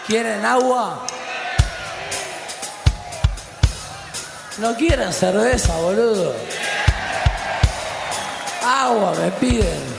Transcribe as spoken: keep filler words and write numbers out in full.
¿Quieren agua? ¿No quieren cerveza, boludo? Agua me piden.